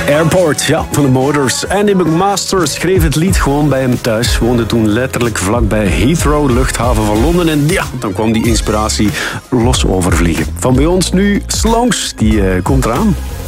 Airport, ja, van de Motors. Andy McMaster schreef het lied gewoon bij hem thuis. Woonde toen letterlijk vlakbij Heathrow, luchthaven van Londen. En ja, dan kwam die inspiratie los overvliegen. Van bij ons nu Slongs, die komt eraan.